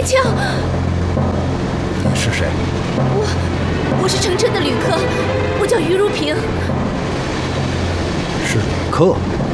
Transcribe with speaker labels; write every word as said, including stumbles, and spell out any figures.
Speaker 1: 清，
Speaker 2: 你是谁？
Speaker 1: 我我是乘车的旅客，我叫于如萍。
Speaker 2: 是旅客。